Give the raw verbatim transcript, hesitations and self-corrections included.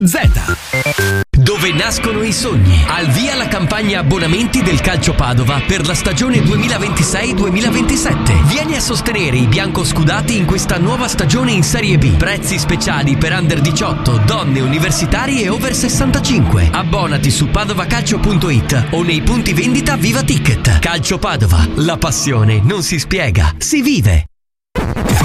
Z, dove nascono i sogni. Al via la campagna abbonamenti del Calcio Padova per la stagione duemilaventisei duemilaventisette. Vieni a sostenere i biancoscudati in questa nuova stagione in Serie B. Prezzi speciali per under diciotto, donne, universitari e over sessantacinque. Abbonati su padovacalcio punto it o nei punti vendita Viva Ticket. Calcio Padova, la passione non si spiega, si vive.